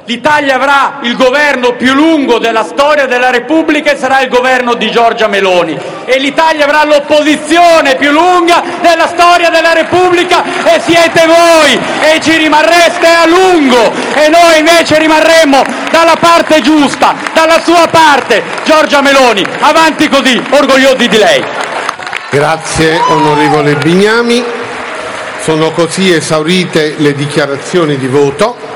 L'Italia avrà il governo più lungo della storia della Repubblica e sarà il governo di Giorgia Meloni. E l'Italia avrà l'opposizione più lunga della storia della Repubblica e siete voi e ci rimarreste a lungo e noi invece rimarremo dalla parte giusta, dalla sua parte. Giorgia Meloni, avanti così, orgogliosi di lei. Grazie onorevole Bignami. Sono così esaurite le dichiarazioni di voto.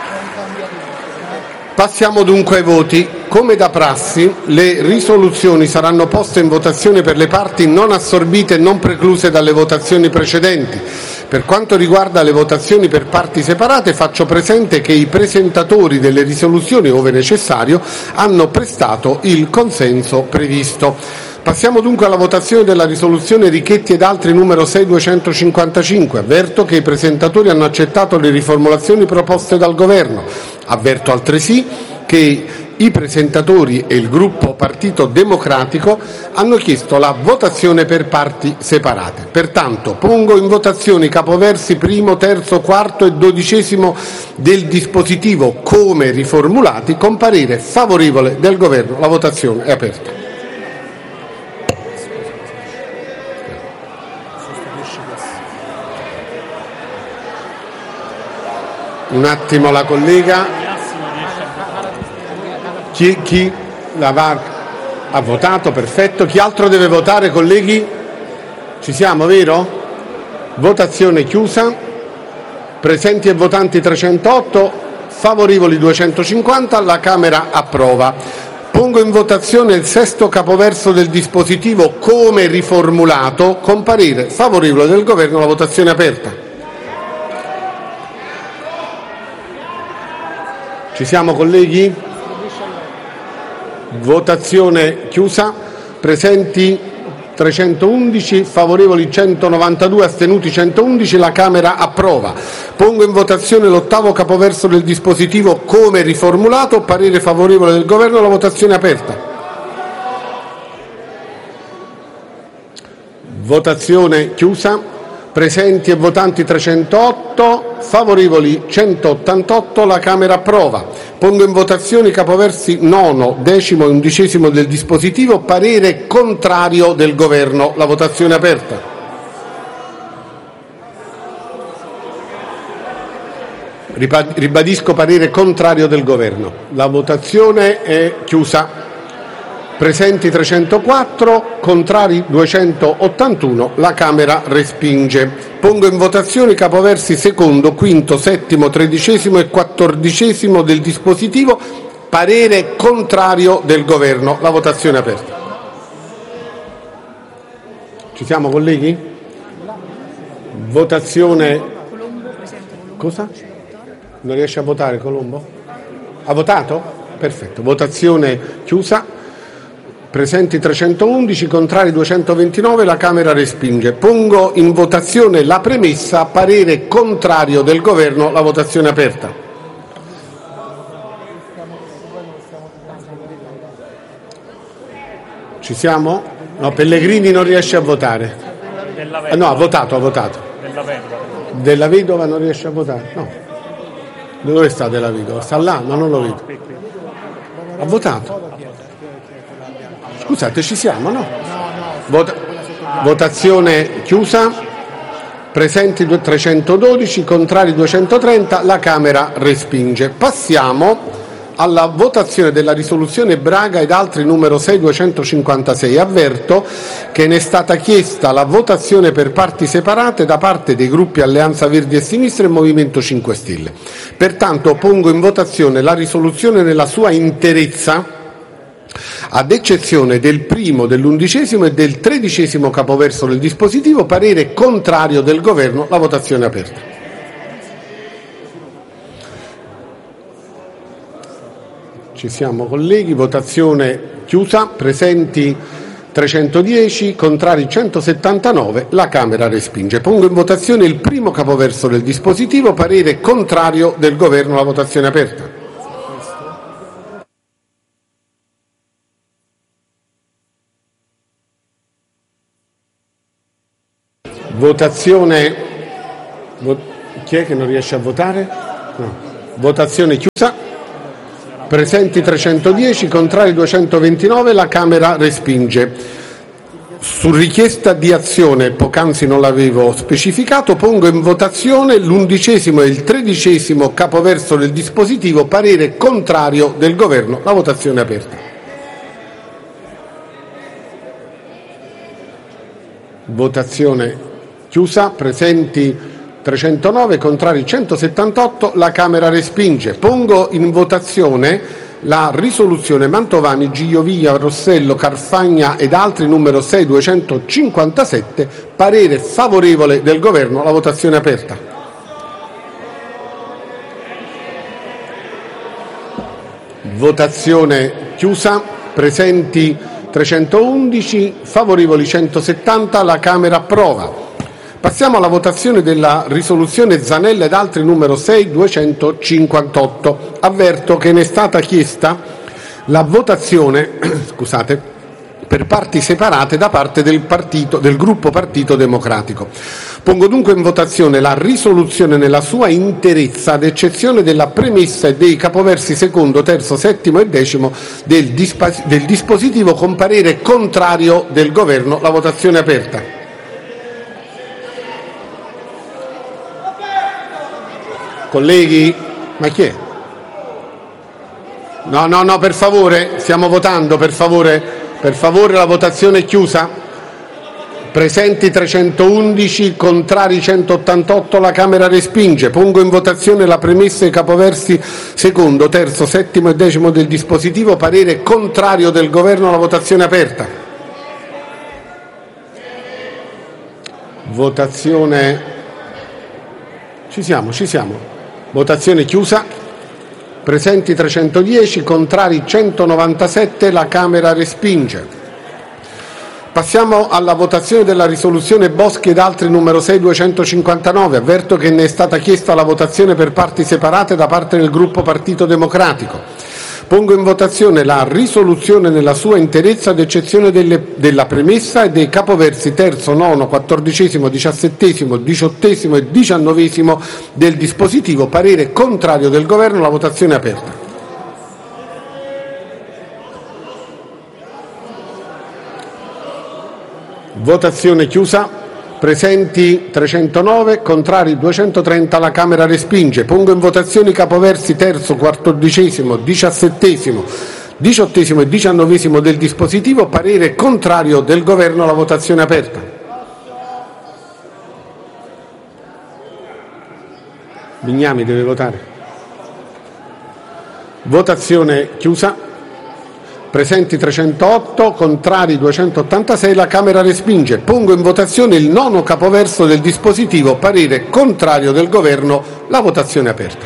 Passiamo dunque ai voti. Come da prassi, le risoluzioni saranno poste in votazione per le parti non assorbite e non precluse dalle votazioni precedenti. Per quanto riguarda le votazioni per parti separate, faccio presente che i presentatori delle risoluzioni, ove necessario, hanno prestato il consenso previsto. Passiamo dunque alla votazione della risoluzione Richetti ed altri numero 6255. Avverto che i presentatori hanno accettato le riformulazioni proposte dal Governo. Avverto altresì che i presentatori e il gruppo Partito Democratico hanno chiesto la votazione per parti separate. Pertanto pongo in votazione i capoversi primo, terzo, quarto e 12° del dispositivo come riformulati con parere favorevole del Governo. La votazione è aperta. Un attimo la collega. Chi ha votato? Perfetto. Chi altro deve votare, colleghi? Ci siamo, vero? Votazione chiusa. Presenti e votanti 308, favorevoli 250, la Camera approva. Pongo in votazione il sesto capoverso del dispositivo come riformulato con parere favorevole del Governo. La votazione è aperta. Ci siamo, colleghi? Votazione chiusa. Presenti 311, favorevoli 192, astenuti 111, la Camera approva. Pongo in votazione l'ottavo capoverso del dispositivo come riformulato, parere favorevole del Governo, la votazione è aperta. Votazione chiusa. Presenti e votanti 308, favorevoli 188, la Camera approva. Pongo in votazione i capoversi nono, decimo e 11° del dispositivo, parere contrario del Governo. La votazione è aperta. Ribadisco parere contrario del Governo. La votazione è chiusa. Presenti 304, contrari 281, la Camera respinge. Pongo in votazione i capoversi secondo, quinto, settimo, 13° e 14° del dispositivo, parere contrario del Governo. La votazione è aperta. Ci siamo, colleghi? Votazione. Cosa? Non riesce a votare Colombo? Ha votato? Perfetto. Votazione chiusa. Presenti 311, contrari 229, la Camera respinge. Pongo in votazione la premessa, parere contrario del Governo, la votazione è aperta. Ci siamo? No, Pellegrini non riesce a votare. No, ha votato. Della Vedova non riesce a votare? No. Dove sta Della Vedova? Sta là, ma non lo vedo. Ha votato? Scusate, ci siamo, no? Votazione chiusa. Presenti 312, contrari 230, la Camera respinge. Passiamo alla votazione della risoluzione Braga ed altri numero 6256. Avverto che ne è stata chiesta la votazione per parti separate da parte dei gruppi Alleanza Verdi e Sinistra e Movimento 5 Stelle. Pertanto pongo in votazione la risoluzione nella sua interezza, ad eccezione del primo, dell'11° e del 13° capoverso del dispositivo, parere contrario del Governo. La votazione è aperta. Ci siamo, colleghi. Votazione chiusa. Presenti 310, contrari 179, la Camera respinge. Pongo in votazione il primo capoverso del dispositivo, parere contrario del Governo. La votazione è aperta. Votazione. Chi è che non riesce a votare? No. Votazione chiusa. Presenti 310, contrari 229, la Camera respinge. Su richiesta di azione, poc'anzi non l'avevo specificato, pongo in votazione l'11° e il 13° capoverso del dispositivo, parere contrario del Governo. La votazione è aperta. Votazione chiusa. Presenti 309, contrari 178, la Camera respinge. Pongo in votazione la risoluzione Mantovani, Gigliovia, Rossello, Carfagna ed altri numero 6257, parere favorevole del Governo. La votazione è aperta. Votazione chiusa. Presenti 311, favorevoli 170, la Camera approva. Passiamo alla votazione della risoluzione Zanella ed altri numero 6258. Avverto che ne è stata chiesta la votazione per parti separate da parte del gruppo Partito Democratico. Pongo dunque in votazione la risoluzione nella sua interezza, ad eccezione della premessa e dei capoversi secondo, terzo, settimo e decimo del dispositivo, con parere contrario del Governo. La votazione è aperta. Colleghi, ma chi è? No, per favore, stiamo votando, per favore, la votazione è chiusa. Presenti 311, contrari 188, la Camera respinge. Pongo in votazione la premessa e i capoversi secondo, terzo, settimo e decimo del dispositivo, parere contrario del Governo. La votazione è aperta. Votazione. Ci siamo. Votazione chiusa. Presenti 310, contrari 197, la Camera respinge. Passiamo alla votazione della risoluzione Boschi ed altri numero 6259. Avverto che ne è stata chiesta la votazione per parti separate da parte del gruppo Partito Democratico. Pongo in votazione la risoluzione nella sua interezza, ad eccezione della premessa e dei capoversi terzo, nono, quattordicesimo, diciassettesimo, diciottesimo e diciannovesimo del dispositivo, parere contrario del Governo. La votazione è aperta. Votazione chiusa. Presenti 309, contrari 230, la Camera respinge. Pongo in votazione i capoversi terzo, quattordicesimo, diciassettesimo, diciottesimo e diciannovesimo del dispositivo, parere contrario del Governo. La votazione è aperta. Bignami deve votare. Votazione chiusa. Presenti 308, contrari 286, la Camera respinge. Pongo in votazione il nono capoverso del dispositivo, parere contrario del Governo. La votazione è aperta.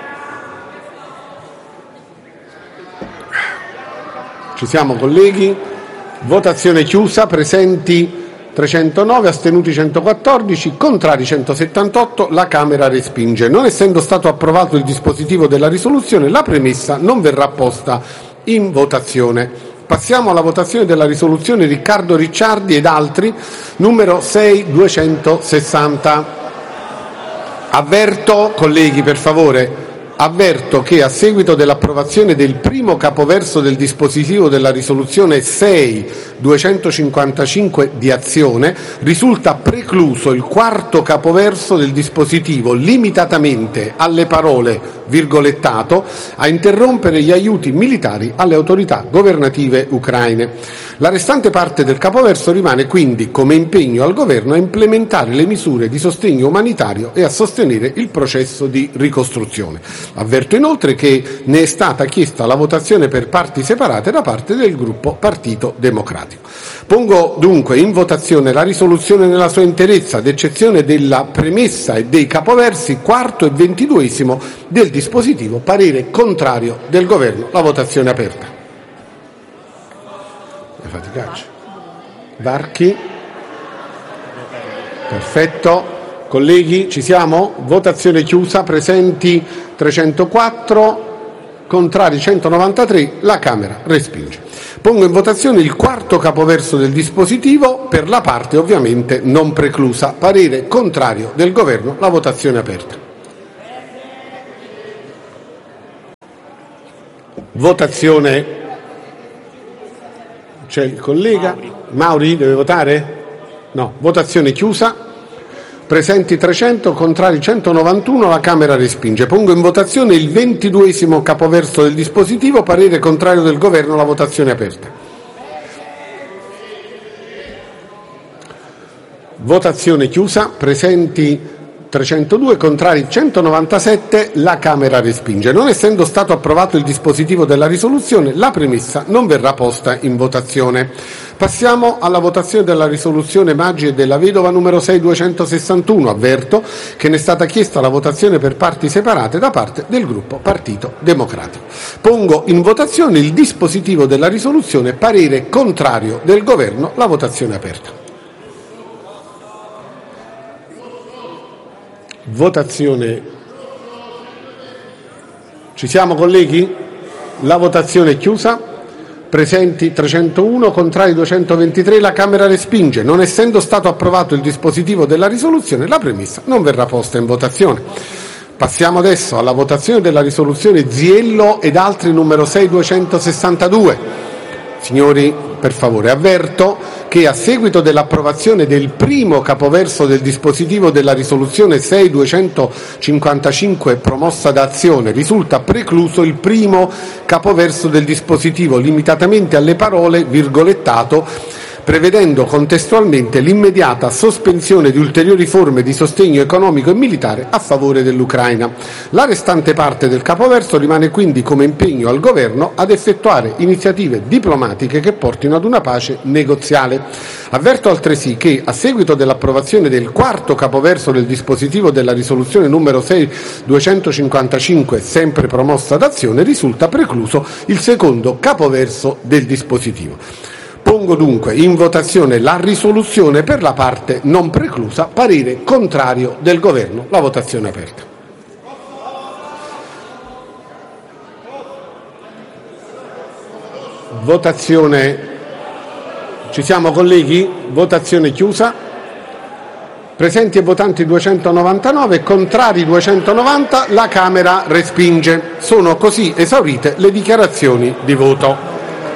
Ci siamo, colleghi? Votazione chiusa. Presenti 309, astenuti 114, contrari 178, la Camera respinge. Non essendo stato approvato il dispositivo della risoluzione, la premessa non verrà posta in votazione. Passiamo alla votazione della risoluzione Riccardo Ricciardi ed altri numero 6260. Avverto, colleghi, per favore, che a seguito dell'approvazione del primo capoverso del dispositivo della risoluzione 6255 di azione, risulta precluso il quarto capoverso del dispositivo, limitatamente alle parole virgolettato a interrompere gli aiuti militari alle autorità governative ucraine. La restante parte del capoverso rimane quindi come impegno al Governo a implementare le misure di sostegno umanitario e a sostenere il processo di ricostruzione. Avverto inoltre che ne è stata chiesta la votazione per parti separate da parte del gruppo Partito Democratico. Pongo dunque in votazione la risoluzione nella sua interezza, ad eccezione della premessa e dei capoversi quarto e ventiduesimo del dispositivo, parere contrario del Governo. La votazione è aperta. Varchi. Perfetto. Colleghi, ci siamo? Votazione chiusa. Presenti 304, contrari 193, la Camera respinge. Pongo in votazione il quarto capoverso del dispositivo per la parte ovviamente non preclusa, parere contrario del Governo. La votazione è aperta. Votazione. C'è il collega Mauri, deve votare? No. Votazione chiusa. Presenti 300, contrari 191, la Camera respinge. Pongo in votazione il 22° capoverso del dispositivo, parere contrario del Governo, la votazione è aperta. Votazione chiusa, presenti 302, contrari 197, la Camera respinge. Non essendo stato approvato il dispositivo della risoluzione, la premessa non verrà posta in votazione. Passiamo alla votazione della risoluzione Maggi e Della Vedova numero 6261. Avverto che ne è stata chiesta la votazione per parti separate da parte del gruppo Partito Democratico. Pongo in votazione il dispositivo della risoluzione, parere contrario del Governo, la votazione è aperta. Votazione. Ci siamo, colleghi? La votazione è chiusa. Presenti 301, contrari 223, la Camera respinge. Non essendo stato approvato il dispositivo della risoluzione, la premessa non verrà posta in votazione. Passiamo adesso alla votazione della risoluzione Ziello ed altri numero 6262. Signori, per favore, avverto che a seguito dell'approvazione del primo capoverso del dispositivo della risoluzione 6255 promossa da Azione risulta precluso il primo capoverso del dispositivo, limitatamente alle parole virgolettato, prevedendo contestualmente l'immediata sospensione di ulteriori forme di sostegno economico e militare a favore dell'Ucraina. La restante parte del capoverso rimane quindi come impegno al Governo ad effettuare iniziative diplomatiche che portino ad una pace negoziale. Avverto altresì che, a seguito dell'approvazione del quarto capoverso del dispositivo della risoluzione numero 6255, sempre promossa d'Azione, risulta precluso il secondo capoverso del dispositivo. Pongo dunque in votazione la risoluzione per la parte non preclusa, parere contrario del Governo. La votazione è aperta. Votazione. Ci siamo, colleghi? Votazione chiusa. Presenti e votanti 299, contrari 290, la Camera respinge. Sono così esaurite le dichiarazioni di voto.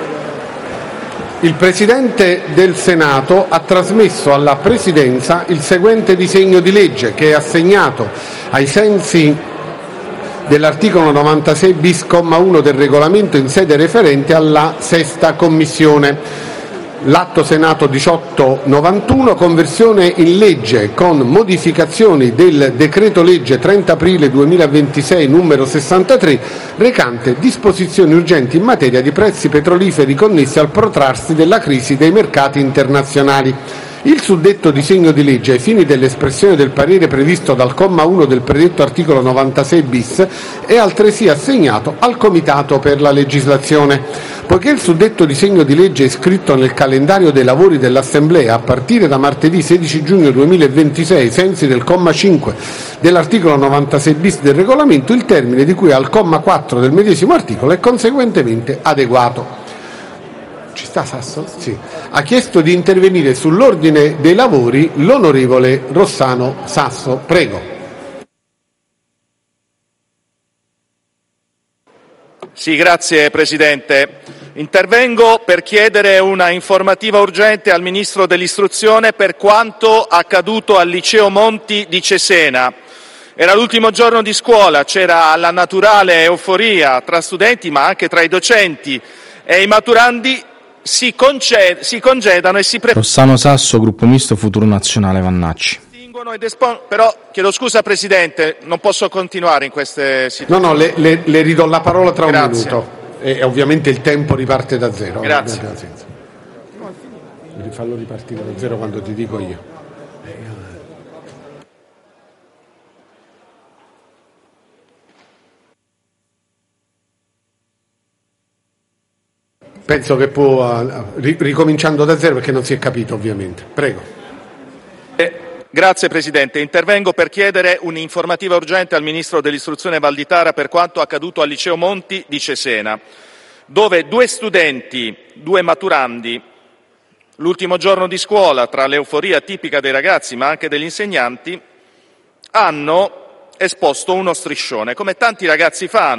Il Presidente del Senato ha trasmesso alla Presidenza il seguente disegno di legge, che è assegnato ai sensi dell'articolo 96 bis, comma 1 del Regolamento in sede referente alla Sesta Commissione. L'Atto Senato 1891, conversione in legge con modificazioni del Decreto-legge 30 aprile 2026 numero 63, recante disposizioni urgenti in materia di prezzi petroliferi connessi al protrarsi della crisi dei mercati internazionali. Il suddetto disegno di legge, ai fini dell'espressione del parere previsto dal comma 1 del predetto articolo 96 bis, è altresì assegnato al Comitato per la legislazione. Poiché il suddetto disegno di legge è iscritto nel calendario dei lavori dell'Assemblea a partire da martedì 16 giugno 2026, ai sensi del comma 5 dell'articolo 96 bis del Regolamento, il termine di cui al comma 4 del medesimo articolo è conseguentemente adeguato. Ci sta Sasso? Sì. Ha chiesto di intervenire sull'ordine dei lavori l'onorevole Rossano Sasso. Prego. Sì, grazie Presidente. Intervengo per chiedere una informativa urgente al Ministro dell'Istruzione per quanto accaduto al Liceo Monti di Cesena. Era l'ultimo giorno di scuola, c'era la naturale euforia tra studenti ma anche tra i docenti e i maturandi si congedano e si preparano. Rossano Sasso, Gruppo Misto Futuro Nazionale, Vannacci. Però, chiedo scusa Presidente, non posso continuare in queste situazioni. No, le ridò la parola tra Grazie. un minuto e ovviamente il tempo riparte da zero. Grazie. Fallo ripartire da zero quando ti dico io. Penso che può, ricominciando da zero perché non si è capito ovviamente. Prego. Grazie Presidente. Intervengo per chiedere un'informativa urgente al Ministro dell'Istruzione Valditara per quanto accaduto al Liceo Monti di Cesena, dove due studenti, due maturandi, l'ultimo giorno di scuola, tra l'euforia tipica dei ragazzi ma anche degli insegnanti, hanno esposto uno striscione, come tanti ragazzi fanno,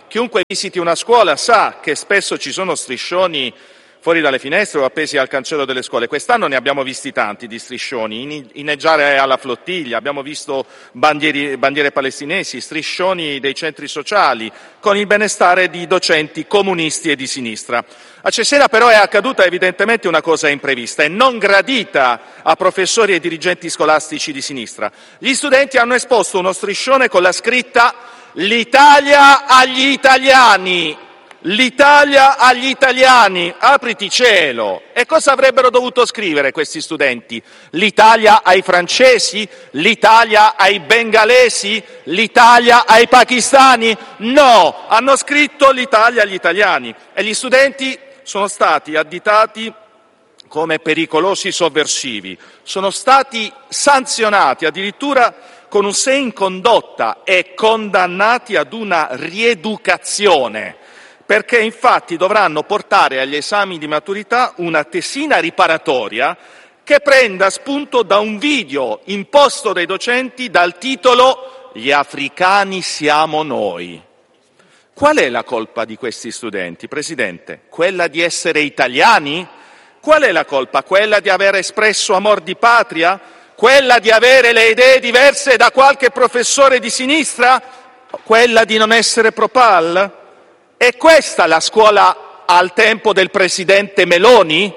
Chiunque visiti una scuola sa che spesso ci sono striscioni fuori dalle finestre o appesi al cancello delle scuole. Quest'anno ne abbiamo visti tanti di striscioni, inneggiare alla flottiglia, abbiamo visto bandiere palestinesi, striscioni dei centri sociali, con il benestare di docenti comunisti e di sinistra. A Cesena però è accaduta evidentemente una cosa imprevista e non gradita a professori e dirigenti scolastici di sinistra. Gli studenti hanno esposto uno striscione con la scritta «L'Italia agli italiani». L'Italia agli italiani, apriti cielo! E cosa avrebbero dovuto scrivere questi studenti? L'Italia ai francesi? L'Italia ai bengalesi? L'Italia ai pakistani? No! Hanno scritto l'Italia agli italiani e gli studenti sono stati additati come pericolosi sovversivi, sono stati sanzionati addirittura con un 6 in condotta e condannati ad una rieducazione, perché infatti dovranno portare agli esami di maturità una tesina riparatoria che prenda spunto da un video imposto dai docenti dal titolo «Gli africani siamo noi». Qual è la colpa di questi studenti, Presidente? Quella di essere italiani? Qual è la colpa? Quella di aver espresso amor di patria? Quella di avere le idee diverse da qualche professore di sinistra? Quella di non essere pro-PAL? È questa la scuola al tempo del Presidente Meloni?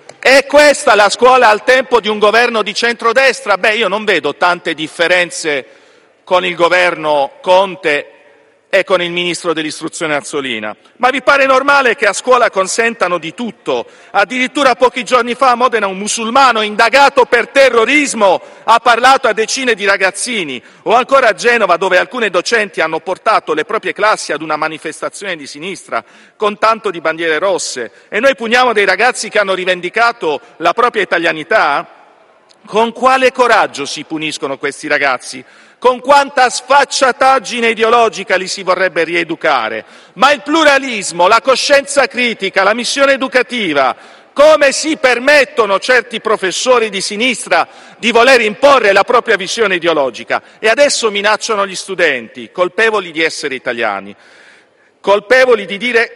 È questa la scuola al tempo di un governo di centrodestra? Io non vedo tante differenze con il governo Conte e con il ministro dell'istruzione Azzolina. Ma vi pare normale che a scuola consentano di tutto? Addirittura pochi giorni fa a Modena un musulmano indagato per terrorismo ha parlato a decine di ragazzini, o ancora a Genova dove alcune docenti hanno portato le proprie classi ad una manifestazione di sinistra con tanto di bandiere rosse e noi puniamo dei ragazzi che hanno rivendicato la propria italianità? Con quale coraggio si puniscono questi ragazzi? Con quanta sfacciataggine ideologica li si vorrebbe rieducare? Ma il pluralismo, la coscienza critica, la missione educativa, come si permettono certi professori di sinistra di voler imporre la propria visione ideologica? E adesso minacciano gli studenti, colpevoli di essere italiani, colpevoli di dire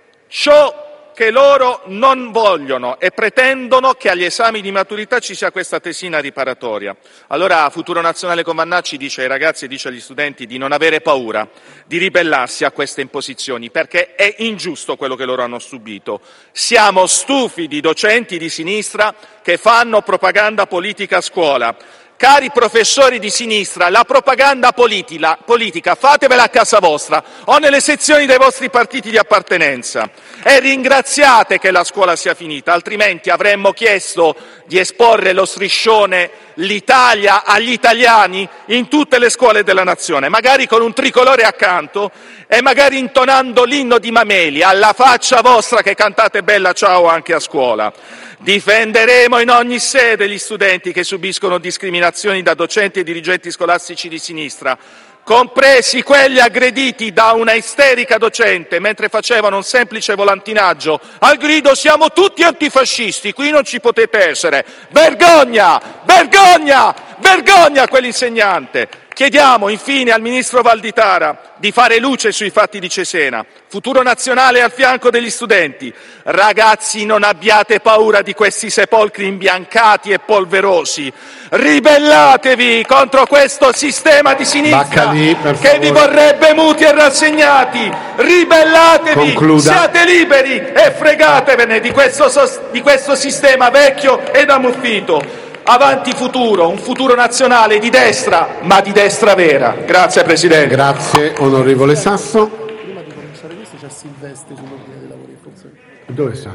ciò che loro non vogliono e pretendono che agli esami di maturità ci sia questa tesina riparatoria. Allora Futuro Nazionale con Vannacci dice ai ragazzi e dice agli studenti di non avere paura, di ribellarsi a queste imposizioni, perché è ingiusto quello che loro hanno subito. Siamo stufi di docenti di sinistra che fanno propaganda politica a scuola. Cari professori di sinistra, la propaganda politica fatevela a casa vostra o nelle sezioni dei vostri partiti di appartenenza e ringraziate che la scuola sia finita, altrimenti avremmo chiesto di esporre lo striscione «L'Italia agli italiani» in tutte le scuole della nazione, magari con un tricolore accanto e magari intonando l'inno di Mameli, alla faccia vostra che cantate Bella Ciao anche a scuola. Difenderemo in ogni sede gli studenti che subiscono discriminazioni da docenti e dirigenti scolastici di sinistra, compresi quelli aggrediti da una isterica docente mentre facevano un semplice volantinaggio al grido «Siamo tutti antifascisti, qui non ci potete essere». Vergogna! Vergogna! Vergogna quell'insegnante! Chiediamo infine al ministro Valditara di fare luce sui fatti di Cesena. Futuro Nazionale al fianco degli studenti. Ragazzi, non abbiate paura di questi sepolcri imbiancati e polverosi. Ribellatevi contro questo sistema di sinistra Baccalì, che vi vorrebbe muti e rassegnati. Ribellatevi, Concluda. siate liberi e fregatevene di questo sistema vecchio ed ammuffito. Avanti futuro, un futuro nazionale di destra, ma di destra vera. Grazie Presidente. Grazie onorevole Sasso. Prima di cominciare questo c'è Silvestri sull'ordine dei lavori, forse. Dove sta?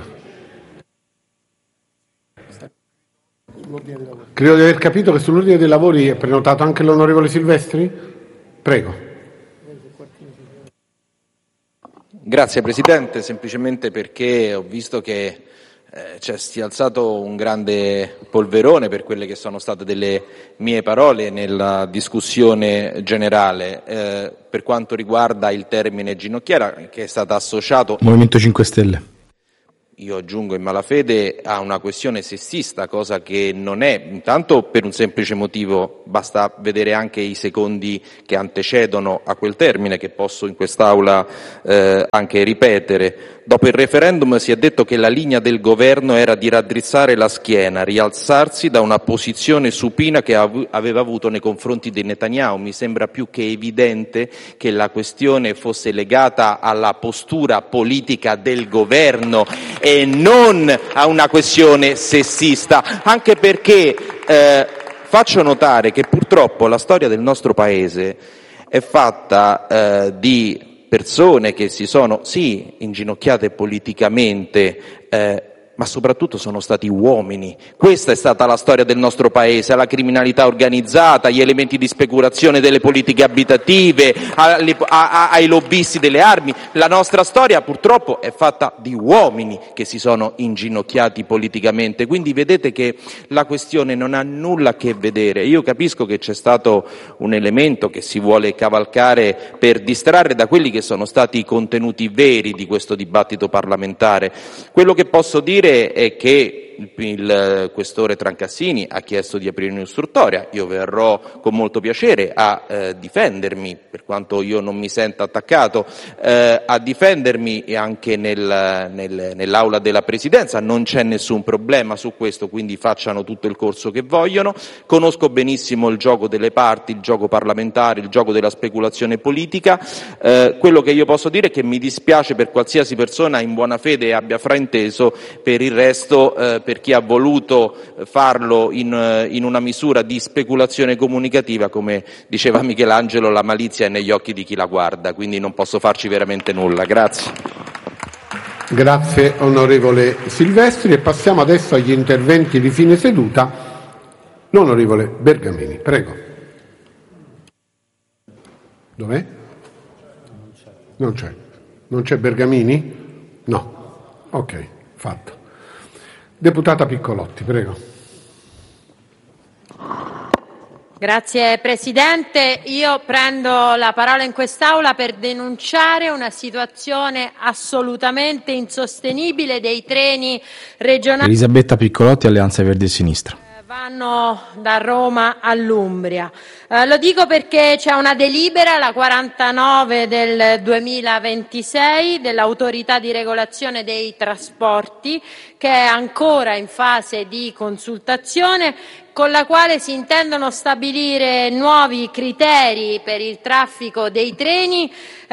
Sull'ordine dei lavori. Credo di aver capito che sull'ordine dei lavori è prenotato anche l'onorevole Silvestri? Prego. Grazie Presidente, semplicemente perché ho visto che si è alzato un grande polverone per quelle che sono state delle mie parole nella discussione generale per quanto riguarda il termine ginocchiera che è stato associato Movimento 5 Stelle. io aggiungo in malafede, a una questione sessista, cosa che non è, intanto per un semplice motivo, basta vedere anche i secondi che antecedono a quel termine, che posso in quest'Aula anche ripetere. Dopo il referendum si è detto che la linea del governo era di raddrizzare la schiena, rialzarsi da una posizione supina che aveva avuto nei confronti di Netanyahu. Mi sembra più che evidente che la questione fosse legata alla postura politica del governo e non a una questione sessista, anche perché faccio notare che purtroppo la storia del nostro Paese è fatta di persone che si sono sì inginocchiate politicamente, ma soprattutto sono stati uomini. Questa è stata la storia del nostro Paese, la criminalità organizzata, gli elementi di speculazione delle politiche abitative, ai lobbisti delle armi. La nostra storia purtroppo è fatta di uomini che si sono inginocchiati politicamente, quindi vedete che la questione non ha nulla a che vedere. Io capisco che c'è stato un elemento che si vuole cavalcare per distrarre da quelli che sono stati i contenuti veri di questo dibattito parlamentare. Quello che posso dire è che il questore Trancassini ha chiesto di aprire un'istruttoria, io verrò con molto piacere a difendermi, per quanto io non mi senta attaccato, a difendermi anche nell'aula della Presidenza, non c'è nessun problema su questo, quindi facciano tutto il corso che vogliono. Conosco benissimo il gioco delle parti, il gioco parlamentare, il gioco della speculazione politica. Quello che io posso dire è che mi dispiace per qualsiasi persona in buona fede abbia frainteso. Per il resto, per chi ha voluto farlo in una misura di speculazione comunicativa, come diceva Michelangelo, la malizia è negli occhi di chi la guarda, quindi non posso farci veramente nulla. Grazie. Grazie onorevole Silvestri, e passiamo adesso agli interventi di fine seduta. L'onorevole Bergamini, prego. Dov'è? Non c'è. Non c'è Bergamini? No. Ok, fatto. Deputata Piccolotti, prego. Grazie Presidente, io prendo la parola in quest'Aula per denunciare una situazione assolutamente insostenibile dei treni regionali. Elisabetta Piccolotti, Alleanza Verdi e Sinistra. Vanno da Roma all'Umbria. Lo dico perché c'è una delibera, la 49 del 2026, dell'Autorità di regolazione dei trasporti, che è ancora in fase di consultazione, con la quale si intendono stabilire nuovi criteri per il traffico dei treni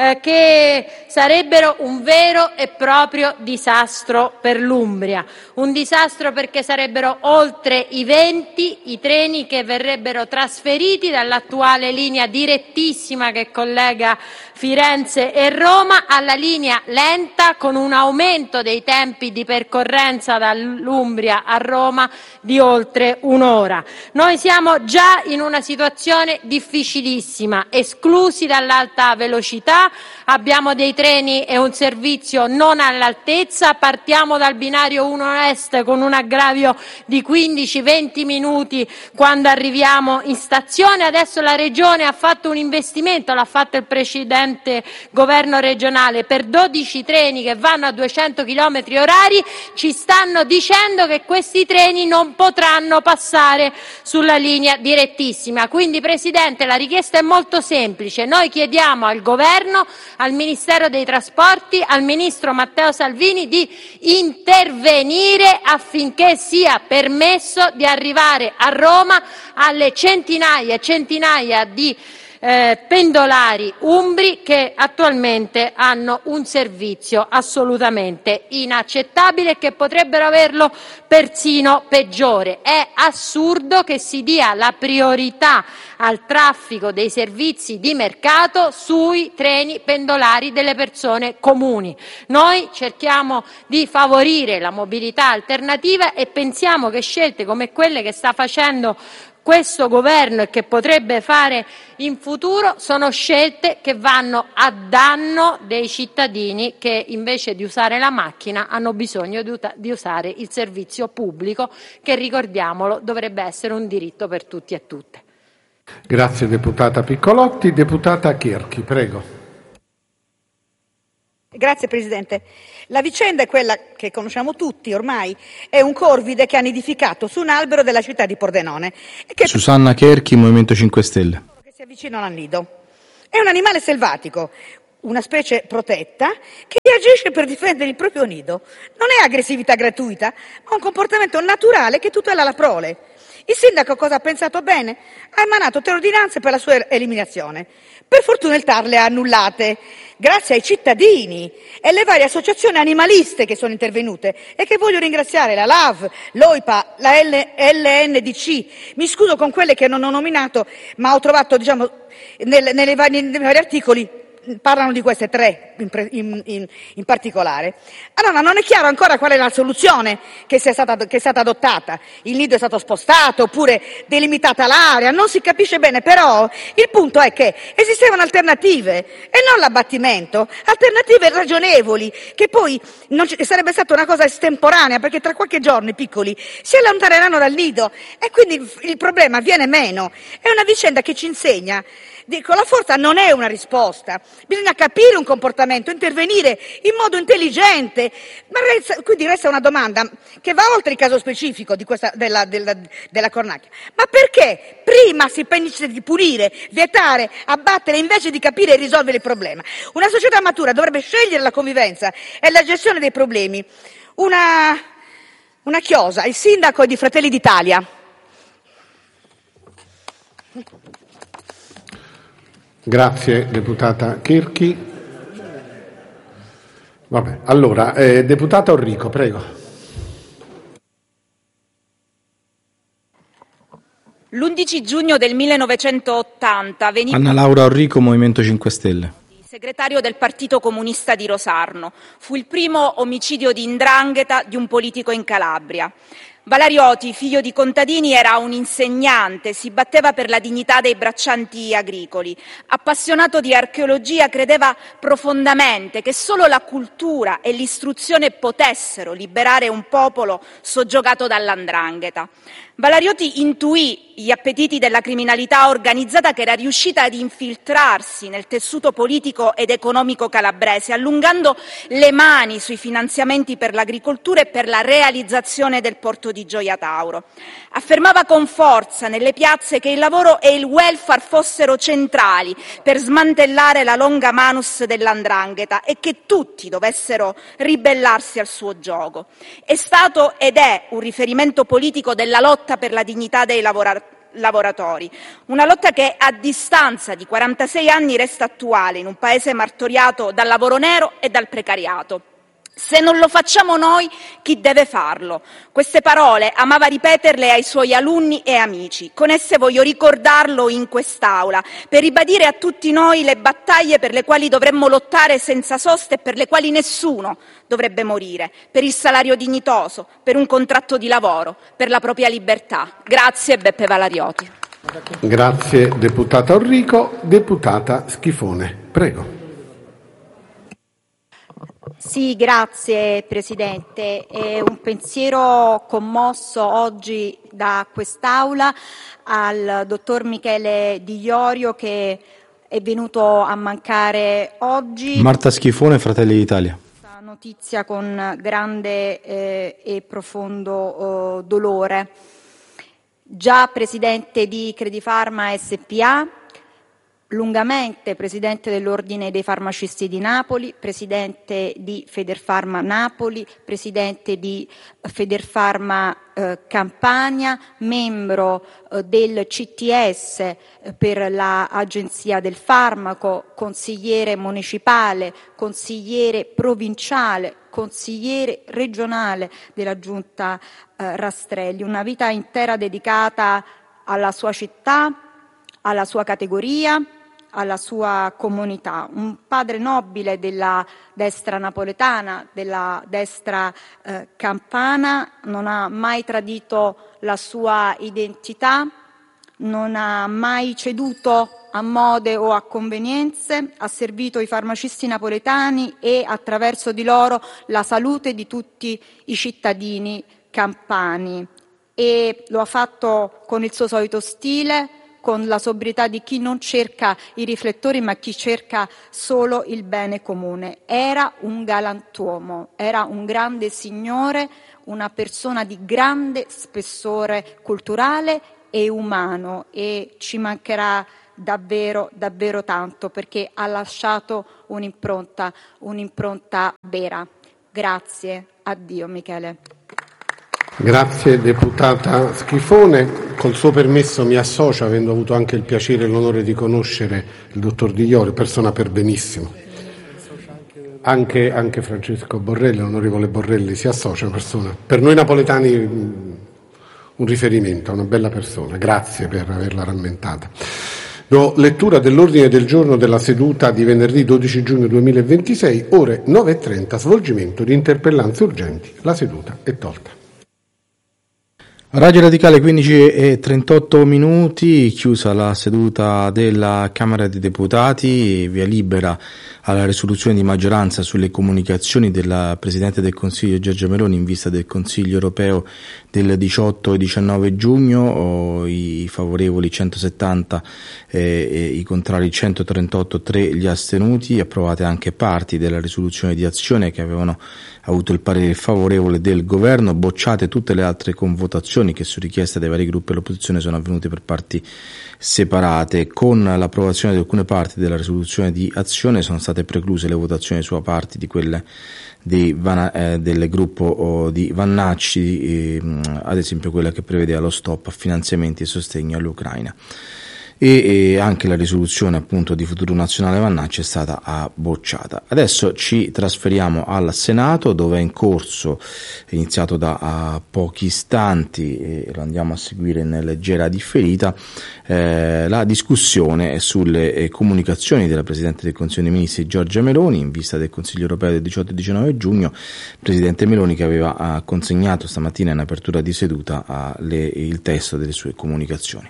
che sarebbero un vero e proprio disastro per l'Umbria. Un disastro perché sarebbero oltre i 20 i treni che verrebbero trasferiti dall'attuale linea direttissima che collega Firenze e Roma alla linea lenta, con un aumento dei tempi di percorrenza dall'Umbria a Roma di oltre un'ora. Noi siamo già in una situazione difficilissima, esclusi dall'alta velocità, abbiamo dei treni e un servizio non all'altezza, partiamo dal binario 1 Est con un aggravio di 15-20 minuti quando arriviamo in stazione. Adesso la Regione ha fatto un investimento, l'ha fatto il precedente governo regionale, per 12 treni che vanno a 200 km orari. Ci stanno dicendo che questi treni non potranno passare sulla linea direttissima. Quindi Presidente, la richiesta è molto semplice: noi chiediamo al Governo, al Ministero dei Trasporti, al Ministro Matteo Salvini di intervenire affinché sia permesso di arrivare a Roma alle centinaia e centinaia di pendolari umbri che attualmente hanno un servizio assolutamente inaccettabile e che potrebbero averlo persino peggiore. È assurdo che si dia la priorità al traffico dei servizi di mercato sui treni pendolari delle persone comuni. Noi cerchiamo di favorire la mobilità alternativa e pensiamo che scelte come quelle che sta facendo questo governo e che potrebbe fare in futuro sono scelte che vanno a danno dei cittadini che invece di usare la macchina hanno bisogno di usare il servizio pubblico, che, ricordiamolo, dovrebbe essere un diritto per tutti e tutte. Grazie deputata Piccolotti. Deputata Cherchi, prego. Grazie Presidente. La vicenda è quella che conosciamo tutti ormai, è un corvide che ha nidificato su un albero della città di Pordenone. Susanna Cherchi, Movimento 5 Stelle. Che si avvicinano al nido. È un animale selvatico, una specie protetta che agisce per difendere il proprio nido. Non è aggressività gratuita, ma un comportamento naturale che tutela la prole. Il sindaco cosa ha pensato bene? Ha emanato 3 ordinanze per la sua eliminazione. Per fortuna il TAR le ha annullate, grazie ai cittadini e alle varie associazioni animaliste che sono intervenute e che voglio ringraziare, la LAV, l'OIPA, la LNDC. Mi scuso con quelle che non ho nominato, ma ho trovato, nei vari articoli parlano di queste 3 in particolare. Allora non è chiaro ancora qual è la soluzione che è stata adottata. Il nido è stato spostato oppure delimitata l'area, non si capisce bene, però il punto è che esistevano alternative e non l'abbattimento, alternative ragionevoli, che poi non sarebbe stata una cosa estemporanea, perché tra qualche giorno i piccoli si allontaneranno dal nido e quindi il problema viene meno. È una vicenda che ci insegna. Dico, la forza non è una risposta, bisogna capire un comportamento, intervenire in modo intelligente, ma quindi resta una domanda che va oltre il caso specifico della cornacchia. Ma perché prima si pensa di punire, vietare, abbattere invece di capire e risolvere il problema? Una società matura dovrebbe scegliere la convivenza e la gestione dei problemi. Una chiosa, il sindaco è di Fratelli d'Italia. Grazie deputata Cherchi. Vabbè, allora, deputata Orrico, prego. L'11 giugno del 1980 veniva Anna Laura Orrico, Movimento 5 Stelle. Segretario del Partito Comunista di Rosarno. Fu il primo omicidio di 'ndrangheta di un politico in Calabria. Valarioti, figlio di contadini, era un insegnante, si batteva per la dignità dei braccianti agricoli. Appassionato di archeologia, credeva profondamente che solo la cultura e l'istruzione potessero liberare un popolo soggiogato dall''ndrangheta. Valarioti intuì gli appetiti della criminalità organizzata che era riuscita ad infiltrarsi nel tessuto politico ed economico calabrese, allungando le mani sui finanziamenti per l'agricoltura e per la realizzazione del porto di Gioia Tauro. Affermava con forza nelle piazze che il lavoro e il welfare fossero centrali per smantellare la longa manus dell''ndrangheta e che tutti dovessero ribellarsi al suo gioco. È stato ed è un riferimento politico della lotta per la dignità dei lavoratori, una lotta che a distanza di 46 anni resta attuale in un paese martoriato dal lavoro nero e dal precariato. Se non lo facciamo noi, chi deve farlo? Queste parole amava ripeterle ai suoi alunni e amici. Con esse voglio ricordarlo in quest'Aula, per ribadire a tutti noi le battaglie per le quali dovremmo lottare senza sosta e per le quali nessuno dovrebbe morire, per il salario dignitoso, per un contratto di lavoro, per la propria libertà. Grazie Beppe Valarioti. Grazie deputata Orrico. Deputata Schifone, prego. Sì, grazie Presidente. Un pensiero commosso oggi da quest'Aula al dottor Michele Di Iorio che è venuto a mancare oggi. Marta Schifone, Fratelli d'Italia. Questa notizia con grande e profondo dolore. Già Presidente di Credifarma SPA, lungamente Presidente dell'Ordine dei Farmacisti di Napoli, Presidente di Federfarma Napoli, Presidente di Federfarma Campania, membro del CTS per l'Agenzia del Farmaco, consigliere municipale, consigliere provinciale, consigliere regionale della Giunta Rastrelli. Una vita intera dedicata alla sua città, alla sua categoria, alla sua comunità. Un padre nobile della destra napoletana, della destra campana, non ha mai tradito la sua identità, non ha mai ceduto a mode o a convenienze, ha servito i farmacisti napoletani e attraverso di loro la salute di tutti i cittadini campani, e lo ha fatto con il suo solito stile, con la sobrietà di chi non cerca i riflettori ma chi cerca solo il bene comune. Era un galantuomo, era un grande signore, una persona di grande spessore culturale e umano, e ci mancherà davvero, davvero tanto, perché ha lasciato un'impronta vera. Grazie, addio Michele. Grazie deputata Schifone. Col suo permesso mi associo, avendo avuto anche il piacere e l'onore di conoscere il dottor Di Iorio, persona per benissimo. Anche Francesco Borrelli, l'onorevole Borrelli, si associa, persona per noi napoletani un riferimento, una bella persona. Grazie per averla rammentata. Do lettura dell'ordine del giorno della seduta di venerdì 12 giugno 2026, ore 9:30, svolgimento di interpellanze urgenti. La seduta è tolta. Radio Radicale 15:38, chiusa la seduta della Camera dei Deputati, via libera alla risoluzione di maggioranza sulle comunicazioni della Presidente del Consiglio Giorgia Meloni in vista del Consiglio europeo del 18 e 19 giugno, i favorevoli 170, i contrari 138, 3 gli astenuti, approvate anche parti della risoluzione di azione che avevano avuto il parere favorevole del governo, bocciate tutte le altre convotazioni che su richiesta dei vari gruppi dell'opposizione sono avvenute per parti separate. Con l'approvazione di alcune parti della risoluzione di azione sono state precluse le votazioni su parti di quelle del gruppo di Vannacci, ad esempio quella che prevedeva lo stop a finanziamenti e sostegno all'Ucraina. E anche la risoluzione appunto di Futuro Nazionale Vannacci è stata bocciata. Adesso ci trasferiamo al Senato, dove è in corso, è iniziato da pochi istanti e lo andiamo a seguire in leggera differita, la discussione sulle comunicazioni della Presidente del Consiglio dei Ministri Giorgia Meloni in vista del Consiglio europeo del 18 e 19 giugno, Presidente Meloni che aveva consegnato stamattina in apertura di seduta il testo delle sue comunicazioni.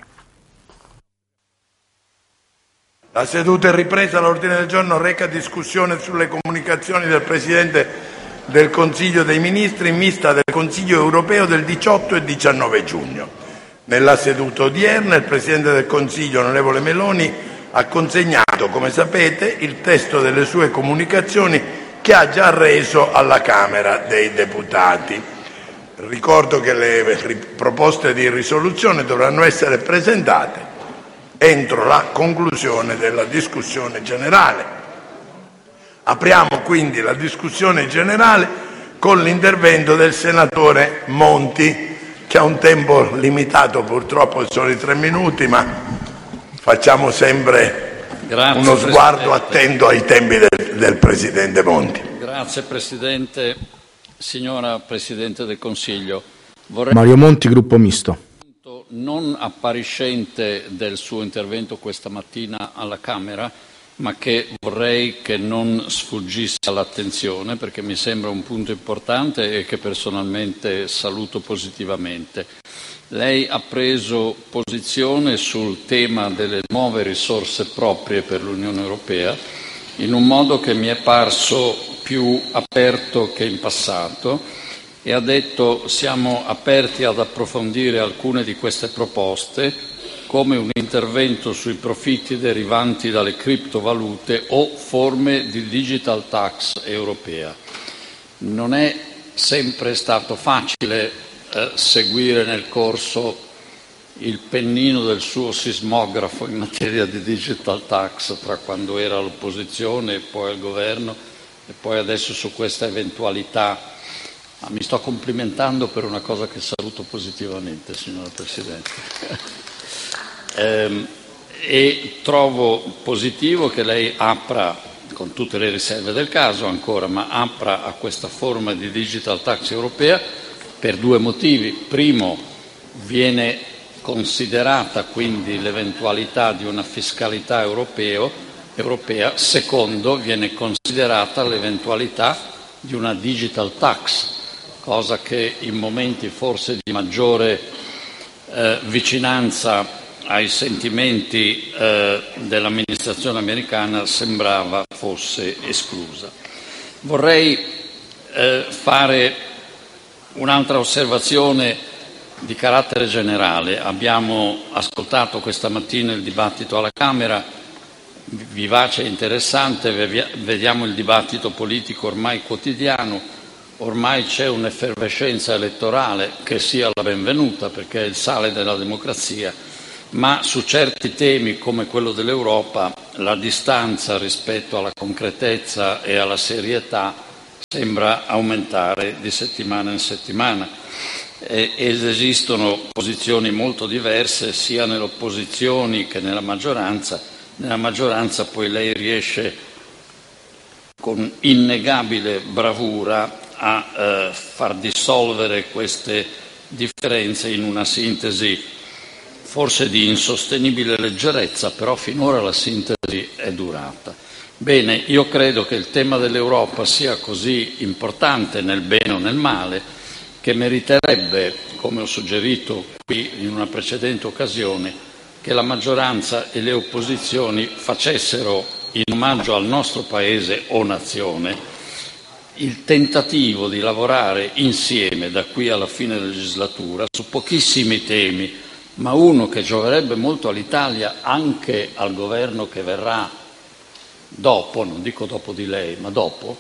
La seduta è ripresa. L'ordine del giorno reca discussione sulle comunicazioni del Presidente del Consiglio dei Ministri in vista del Consiglio europeo del 18 e 19 giugno. Nella seduta odierna il Presidente del Consiglio, onorevole Meloni, ha consegnato, come sapete, il testo delle sue comunicazioni che ha già reso alla Camera dei Deputati. Ricordo che le proposte di risoluzione dovranno essere presentate entro la conclusione della discussione generale. Apriamo quindi la discussione generale con l'intervento del senatore Monti, che ha un tempo limitato, purtroppo sono i 3 minuti, ma facciamo sempre uno sguardo attento ai tempi del Presidente Monti. Grazie Presidente. Signora Presidente del Consiglio, Mario Monti, Gruppo Misto. Non appariscente del suo intervento questa mattina alla Camera, ma che vorrei che non sfuggisse all'attenzione, perché mi sembra un punto importante e che personalmente saluto positivamente. Lei ha preso posizione sul tema delle nuove risorse proprie per l'Unione Europea in un modo che mi è parso più aperto che in passato, e ha detto: siamo aperti ad approfondire alcune di queste proposte, come un intervento sui profitti derivanti dalle criptovalute o forme di digital tax europea. Non è sempre stato facile seguire nel corso il pennino del suo sismografo in materia di digital tax, tra quando era all'opposizione e poi al governo e poi adesso su questa eventualità. Mi sto complimentando per una cosa che saluto positivamente, signora Presidente. E trovo positivo che lei apra, con tutte le riserve del caso ancora, ma apra a questa forma di digital tax europea per 2 motivi. Primo, viene considerata quindi l'eventualità di una fiscalità europea. Secondo, viene considerata l'eventualità di una digital tax, cosa che in momenti forse di maggiore vicinanza ai sentimenti dell'amministrazione americana sembrava fosse esclusa. Vorrei fare un'altra osservazione di carattere generale. Abbiamo ascoltato questa mattina il dibattito alla Camera, vivace e interessante, vediamo il dibattito politico ormai quotidiano, ormai c'è un'effervescenza elettorale che sia la benvenuta perché è il sale della democrazia, ma su certi temi come quello dell'Europa la distanza rispetto alla concretezza e alla serietà sembra aumentare di settimana in settimana ed esistono posizioni molto diverse sia nelle opposizioni che nella maggioranza. Nella maggioranza poi lei riesce con innegabile bravura a far dissolvere queste differenze in una sintesi forse di insostenibile leggerezza, però finora la sintesi è durata. Bene, io credo che il tema dell'Europa sia così importante nel bene o nel male che meriterebbe, come ho suggerito qui in una precedente occasione, che la maggioranza e le opposizioni facessero in omaggio al nostro Paese o nazione il tentativo di lavorare insieme da qui alla fine della legislatura su pochissimi temi, ma uno che gioverebbe molto all'Italia, anche al governo che verrà dopo, non dico dopo di lei, ma dopo,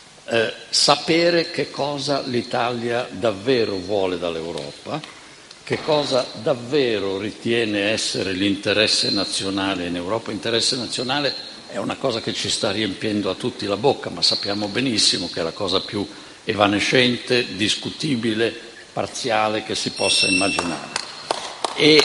sapere che cosa l'Italia davvero vuole dall'Europa, che cosa davvero ritiene essere l'interesse nazionale in Europa. Interesse nazionale è una cosa che ci sta riempiendo a tutti la bocca, ma sappiamo benissimo che è la cosa più evanescente, discutibile, parziale che si possa immaginare. E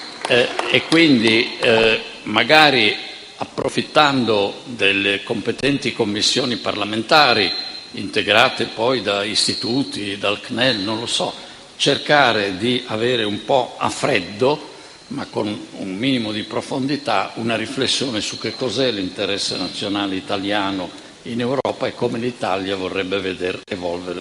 quindi magari approfittando delle competenti commissioni parlamentari integrate poi da istituti, dal CNEL, non lo so, cercare di avere un po' a freddo, ma con un minimo di profondità, una riflessione su che cos'è l'interesse nazionale italiano in Europa e come l'Italia vorrebbe veder evolvere.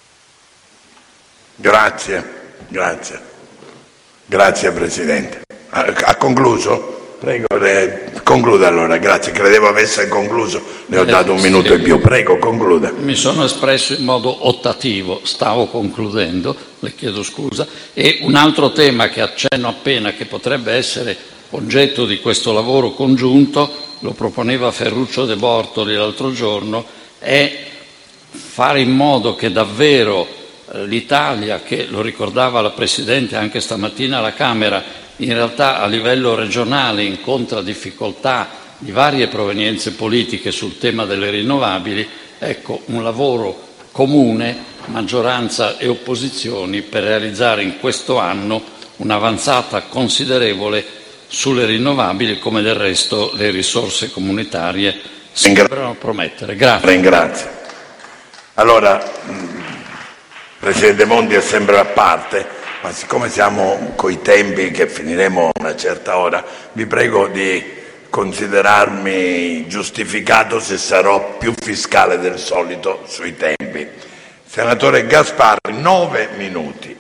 Grazie Presidente. Ha concluso? Prego, concluda allora. Grazie, credevo avesse concluso, le ho dato un minuto in più. Prego, concluda. Mi sono espresso in modo ottativo, stavo concludendo, le chiedo scusa. E un altro tema che accenno appena, che potrebbe essere oggetto di questo lavoro congiunto, lo proponeva Ferruccio De Bortoli l'altro giorno, è fare in modo che davvero l'Italia, che lo ricordava la Presidente anche stamattina alla Camera, in realtà a livello regionale incontra difficoltà di varie provenienze politiche sul tema delle rinnovabili, ecco un lavoro comune, maggioranza e opposizioni, per realizzare in questo anno un'avanzata considerevole sulle rinnovabili, come del resto le risorse comunitarie sembrano promettere. Grazie. Ringrazio. Allora, Presidente Monti è sempre a parte, ma siccome siamo coi tempi che finiremo a una certa ora, vi prego di considerarmi giustificato se sarò più fiscale del solito sui tempi. Senatore Gasparri, 9 minuti.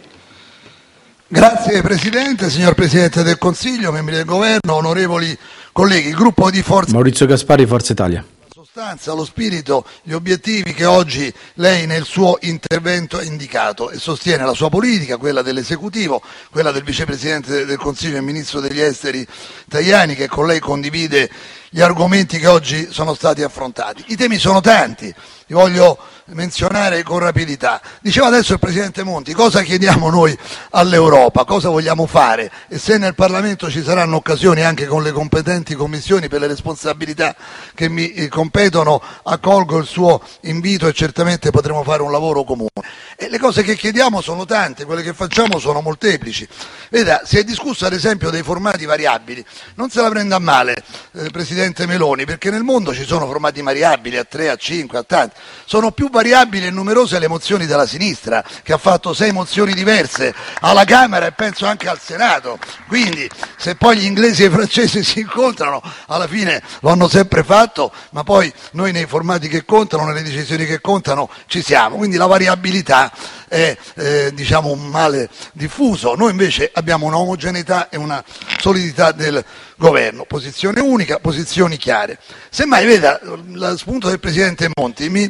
Grazie Presidente, signor Presidente del Consiglio, membri del Governo, onorevoli colleghi. Il gruppo di Forza Maurizio Gasparri, Forza Italia. Lo spirito, gli obiettivi che oggi lei nel suo intervento ha indicato, e sostiene la sua politica, quella dell'esecutivo, quella del vicepresidente del Consiglio e ministro degli esteri Tajani, che con lei condivide gli argomenti che oggi sono stati affrontati. I temi sono tanti, li voglio menzionare con rapidità. Diceva adesso il Presidente Monti: cosa chiediamo noi all'Europa, cosa vogliamo fare, e se nel Parlamento ci saranno occasioni anche con le competenti commissioni per le responsabilità che mi competono, accolgo il suo invito e certamente potremo fare un lavoro comune. E le cose che chiediamo sono tante, quelle che facciamo sono molteplici. Veda, si è discusso ad esempio dei formati variabili. Non se la prenda a male, Presidente Meloni, perché nel mondo ci sono formati variabili a 3, a 5, a tanti. Sono più variabili e numerose le mozioni della sinistra, che ha fatto 6 mozioni diverse alla Camera e penso anche al Senato. Quindi se poi gli inglesi e i francesi si incontrano, alla fine lo hanno sempre fatto, ma poi noi nei formati che contano, nelle decisioni che contano ci siamo. Quindi la variabilità è diciamo un male diffuso. Noi invece abbiamo una omogeneità e una solidità del governo, posizione unica, posizioni chiare. Semmai, veda, lo spunto del Presidente Monti mi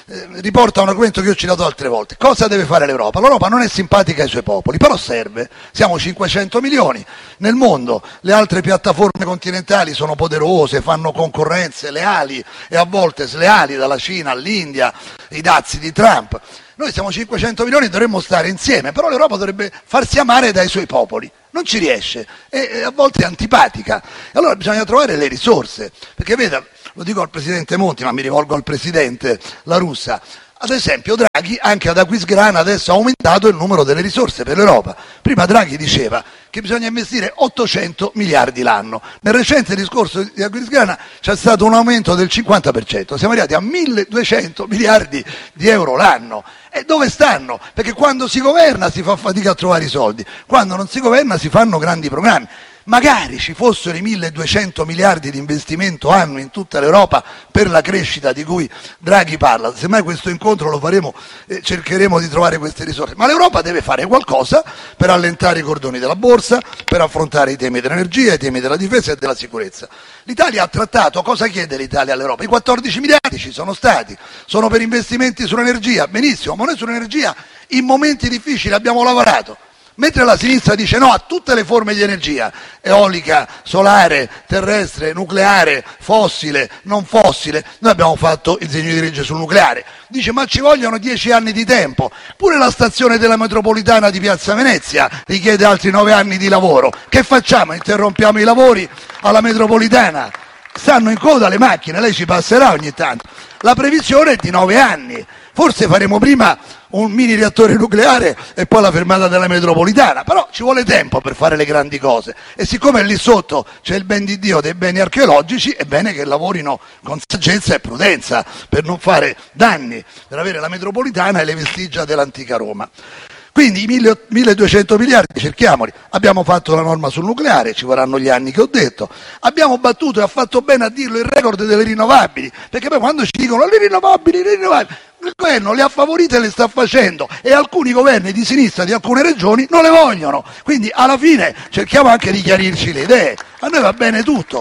riporta un argomento che io ho citato altre volte. Cosa deve fare l'Europa? L'Europa non è simpatica ai suoi popoli, però serve. Siamo 500 milioni nel mondo, le altre piattaforme continentali sono poderose, fanno concorrenze leali e a volte sleali, dalla Cina all'India, i dazi di Trump. Noi siamo 500 milioni e dovremmo stare insieme, però l'Europa dovrebbe farsi amare dai suoi popoli. Non ci riesce, e a volte è antipatica. E allora bisogna trovare le risorse, perché veda, lo dico al Presidente Monti, ma mi rivolgo al Presidente La Russa. Ad esempio Draghi, anche ad Aquisgrana, adesso ha aumentato il numero delle risorse per l'Europa. Prima Draghi diceva che bisogna investire 800 miliardi l'anno. Nel recente discorso di Aquisgrana c'è stato un aumento del 50%. Siamo arrivati a 1200 miliardi di euro l'anno. E dove stanno? Perché quando si governa si fa fatica a trovare i soldi. Quando non si governa si fanno grandi programmi. Magari ci fossero i 1200 miliardi di investimento annuo in tutta l'Europa per la crescita di cui Draghi parla. Semmai questo incontro lo faremo e cercheremo di trovare queste risorse. Ma l'Europa deve fare qualcosa per allentare i cordoni della borsa, per affrontare i temi dell'energia, i temi della difesa e della sicurezza. L'Italia ha trattato, cosa chiede l'Italia all'Europa? I 14 miliardi ci sono stati, sono per investimenti sull'energia, benissimo, ma noi sull'energia in momenti difficili abbiamo lavorato. Mentre la sinistra dice no a tutte le forme di energia, eolica, solare, terrestre, nucleare, fossile, non fossile, noi abbiamo fatto il disegno di legge sul nucleare. Dice ma ci vogliono 10 anni di tempo. Pure la stazione della metropolitana di Piazza Venezia richiede altri 9 anni di lavoro. Che facciamo? Interrompiamo i lavori alla metropolitana? Stanno in coda le macchine, lei ci passerà ogni tanto. La previsione è di 9 anni. Forse faremo prima un mini reattore nucleare e poi la fermata della metropolitana, però ci vuole tempo per fare le grandi cose e siccome lì sotto c'è il ben di Dio dei beni archeologici è bene che lavorino con saggezza e prudenza per non fare danni, per avere la metropolitana e le vestigia dell'antica Roma. Quindi i 1200 miliardi cerchiamoli. Abbiamo fatto la norma sul nucleare, ci vorranno gli anni che ho detto. Abbiamo battuto, e ha fatto bene a dirlo, il record delle rinnovabili, perché poi quando ci dicono le rinnovabili, il governo le ha favorite e le sta facendo e alcuni governi di sinistra di alcune regioni non le vogliono. Quindi alla fine cerchiamo anche di chiarirci le idee. A noi va bene tutto.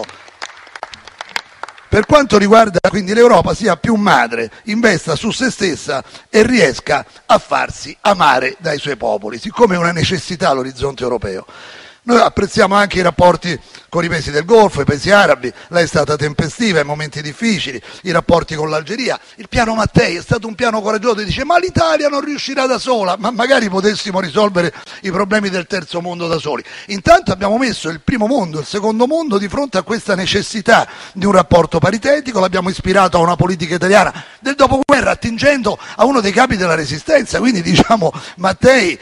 Per quanto riguarda quindi l'Europa, sia più madre, investa su se stessa e riesca a farsi amare dai suoi popoli, siccome è una necessità l'orizzonte europeo. Noi apprezziamo anche i rapporti con i paesi del Golfo, i paesi arabi, lei è stata tempestiva in momenti difficili, i rapporti con l'Algeria. Il piano Mattei è stato un piano coraggioso, dice ma l'Italia non riuscirà da sola, ma magari potessimo risolvere i problemi del terzo mondo da soli. Intanto abbiamo messo il primo mondo, il secondo mondo di fronte a questa necessità di un rapporto paritetico, l'abbiamo ispirato a una politica italiana del dopoguerra attingendo a uno dei capi della resistenza, quindi diciamo Mattei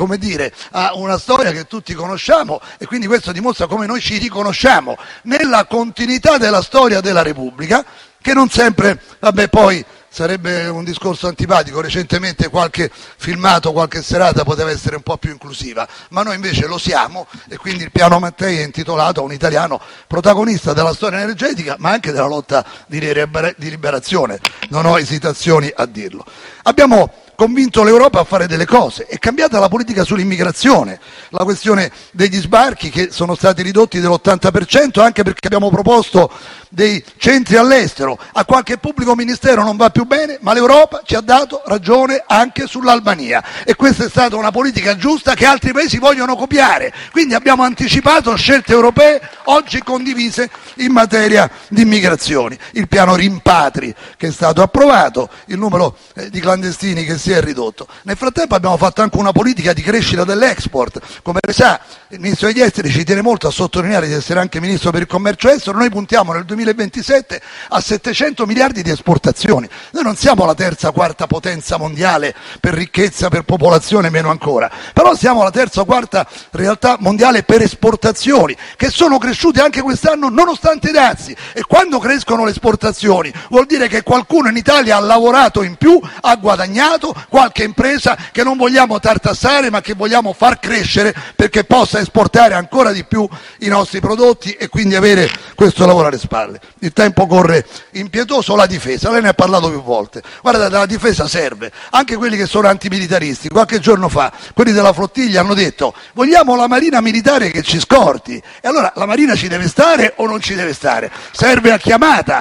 ha una storia che tutti conosciamo e quindi questo dimostra come noi ci riconosciamo nella continuità della storia della Repubblica, che non sempre, poi sarebbe un discorso antipatico, recentemente qualche filmato, qualche serata poteva essere un po' più inclusiva, ma noi invece lo siamo e quindi il piano Mattei è intitolato a un italiano protagonista della storia energetica ma anche della lotta di liberazione, non ho esitazioni a dirlo. Abbiamo convinto l'Europa a fare delle cose, è cambiata la politica sull'immigrazione, la questione degli sbarchi che sono stati ridotti dell'80% anche perché abbiamo proposto dei centri all'estero, a qualche pubblico ministero non va più bene, ma l'Europa ci ha dato ragione anche sull'Albania e questa è stata una politica giusta che altri paesi vogliono copiare, quindi abbiamo anticipato scelte europee oggi condivise in materia di immigrazioni, il piano rimpatri che è stato approvato, il numero di clandestini che si è ridotto. Nel frattempo abbiamo fatto anche una politica di crescita dell'export, come lei sa il Ministro degli Esteri ci tiene molto a sottolineare di essere anche Ministro per il commercio estero, noi puntiamo nel 2027 a 700 miliardi di esportazioni, noi non siamo la terza, quarta potenza mondiale per ricchezza, per popolazione meno ancora, però siamo la terza o quarta realtà mondiale per esportazioni che sono cresciute anche quest'anno nonostante i dazi e quando crescono le esportazioni vuol dire che qualcuno in Italia ha lavorato in più, ha guadagnato, qualche impresa che non vogliamo tartassare ma che vogliamo far crescere perché possa esportare ancora di più i nostri prodotti e quindi avere questo lavoro alle spalle. Il tempo corre impietoso, la difesa, lei ne ha parlato più volte, guardate la difesa serve, anche quelli che sono antimilitaristi, qualche giorno fa quelli della flottiglia hanno detto vogliamo la marina militare che ci scorti e allora la marina ci deve stare o non ci deve stare? Serve a chiamata.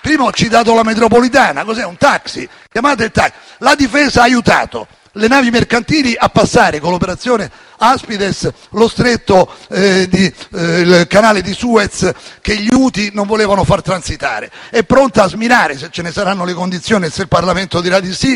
Prima ho citato la metropolitana, cos'è? Un taxi, chiamate il taxi. La difesa ha aiutato le navi mercantili a passare con l'operazione Aspides lo stretto il canale di Suez che gli Houthi non volevano far transitare. È pronta a sminare, se ce ne saranno le condizioni e se il Parlamento dirà di sì,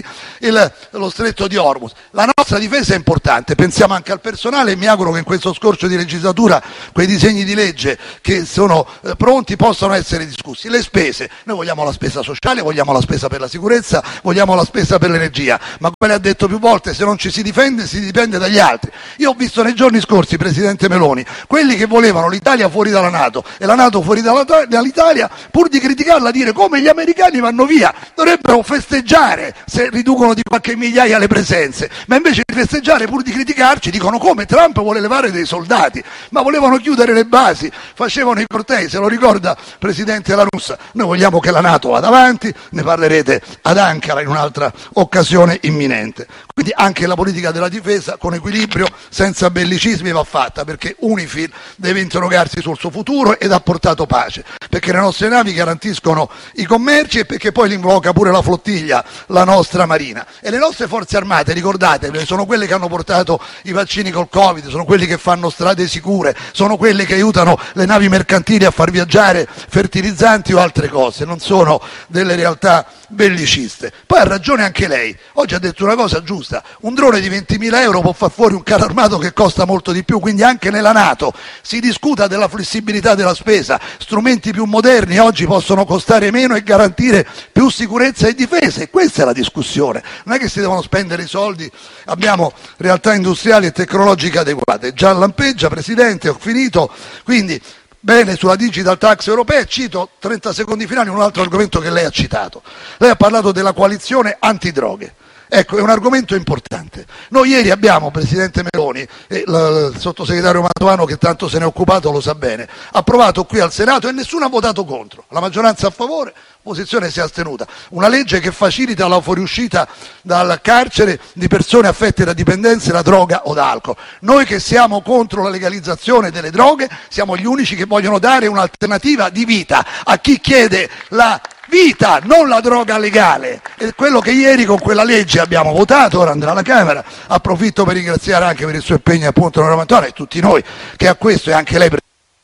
lo stretto di Hormuz. La nostra difesa è importante, pensiamo anche al personale e mi auguro che in questo scorcio di legislatura quei disegni di legge che sono pronti possano essere discussi. Le spese, noi vogliamo la spesa sociale, vogliamo la spesa per la sicurezza, vogliamo la spesa per l'energia, ma come lei ha detto più volte, se non ci si difende, si dipende dagli altri. Io ho visto nei giorni scorsi, Presidente Meloni, quelli che volevano l'Italia fuori dalla NATO e la NATO fuori dall'Italia, pur di criticarla, dire come gli americani vanno via, dovrebbero festeggiare se riducono di qualche migliaia le presenze, ma invece di festeggiare, pur di criticarci, dicono come Trump vuole levare dei soldati, ma volevano chiudere le basi, facevano i cortei, se lo ricorda Presidente La Russa. Noi vogliamo che la NATO vada avanti, ne parlerete ad Ankara in un'altra occasione imminente. Quindi anche la politica della difesa con equilibrio, senza bellicismi, va fatta, perché UNIFIL deve interrogarsi sul suo futuro ed ha portato pace, perché le nostre navi garantiscono i commerci e perché poi li invoca pure la flottiglia, la nostra marina. E le nostre forze armate, ricordatevi, sono quelle che hanno portato i vaccini col Covid, sono quelli che fanno strade sicure, sono quelle che aiutano le navi mercantili a far viaggiare fertilizzanti o altre cose, non sono delle realtà belliciste. Poi ha ragione anche lei, oggi ha detto una cosa giusta, un drone di 20.000 euro può far fuori un carro armato che costa molto di più, quindi anche nella NATO si discuta della flessibilità della spesa, strumenti più moderni oggi possono costare meno e garantire più sicurezza e difesa, e questa è la discussione, non è che si devono spendere i soldi, abbiamo realtà industriali e tecnologiche adeguate. Già lampeggia, Presidente, ho finito, quindi bene sulla Digital Tax europea. Cito 30 secondi finali un altro argomento che lei ha citato. Lei ha parlato della coalizione antidroghe. Ecco, è un argomento importante. Noi ieri abbiamo, Presidente Meloni, e il sottosegretario Mantovano che tanto se ne è occupato lo sa bene, approvato qui al Senato e nessuno ha votato contro, la maggioranza a favore, l'opposizione si è astenuta, una legge che facilita la fuoriuscita dal carcere di persone affette da dipendenze da droga o da alcol. Noi che siamo contro la legalizzazione delle droghe siamo gli unici che vogliono dare un'alternativa di vita a chi chiede la vita, non la droga legale. È quello che ieri con quella legge abbiamo votato, ora andrà alla Camera. Approfitto per ringraziare anche per il suo impegno appunto nella Mantovano e tutti noi che a questo, e anche lei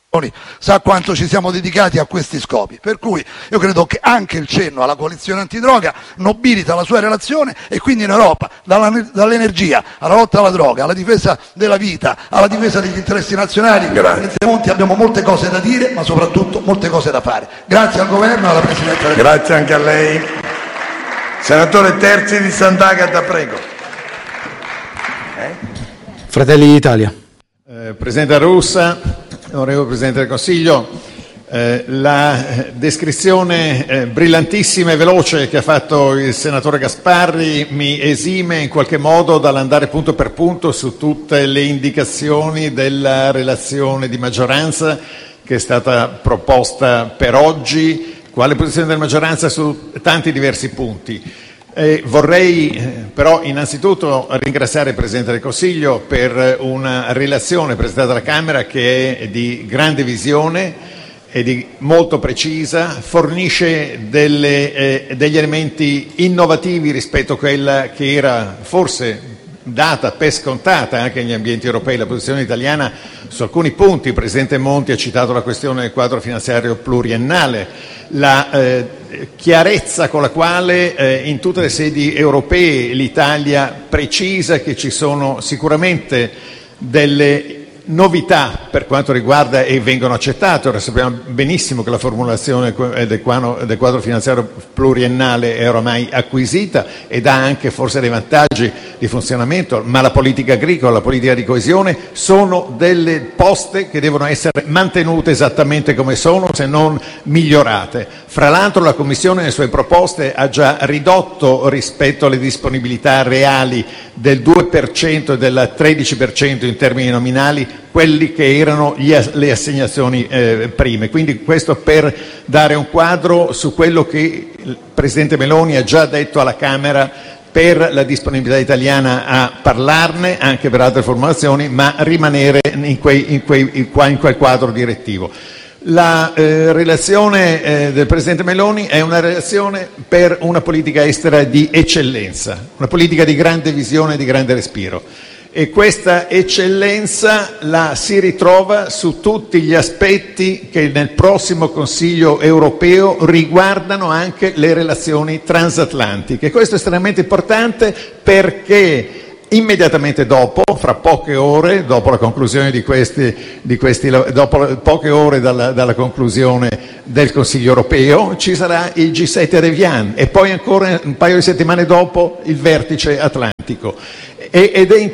sa quanto ci siamo dedicati a questi scopi, per cui io credo che anche il cenno alla coalizione antidroga nobilita la sua relazione e quindi in Europa dall'energia alla lotta alla droga, alla difesa della vita, alla difesa degli interessi nazionali, in Monti abbiamo molte cose da dire ma soprattutto molte cose da fare. Grazie al governo e alla Presidente. Grazie anche a lei. Senatore Terzi di Sant'Agata, prego. Fratelli d'Italia. Presidente Russa, onorevole Presidente del Consiglio, la descrizione brillantissima e veloce che ha fatto il senatore Gasparri mi esime in qualche modo dall'andare punto per punto su tutte le indicazioni della relazione di maggioranza che è stata proposta per oggi, quale posizione della maggioranza su tanti diversi punti. Vorrei però innanzitutto ringraziare il Presidente del Consiglio per una relazione presentata alla Camera che è di grande visione e molto precisa, fornisce degli elementi innovativi rispetto a quella che era forse data per scontata anche negli ambienti europei la posizione italiana su alcuni punti. Il Presidente Monti ha citato la questione del quadro finanziario pluriennale, la chiarezza con la quale in tutte le sedi europee l'Italia precisa che ci sono sicuramente delle novità per quanto riguarda e vengono accettate. Ora sappiamo benissimo che la formulazione del quadro finanziario pluriennale è oramai acquisita ed ha anche forse dei vantaggi di funzionamento, ma la politica agricola, la politica di coesione sono delle poste che devono essere mantenute esattamente come sono, se non migliorate. Fra l'altro la Commissione nelle sue proposte ha già ridotto rispetto alle disponibilità reali del 2% e del 13% in termini nominali quelli che erano le assegnazioni prime. Quindi questo per dare un quadro su quello che il Presidente Meloni ha già detto alla Camera per la disponibilità italiana a parlarne, anche per altre formulazioni, ma rimanere in quel quadro direttivo. La relazione del Presidente Meloni è una relazione per una politica estera di eccellenza, una politica di grande visione, di grande respiro. E questa eccellenza la si ritrova su tutti gli aspetti che nel prossimo Consiglio europeo riguardano anche le relazioni transatlantiche. Questo è estremamente importante perché immediatamente dopo, fra poche ore, dopo la conclusione dopo poche ore dalla conclusione del Consiglio europeo, ci sarà il G7 ad Evian e poi ancora un paio di settimane dopo il vertice atlantico. Ed è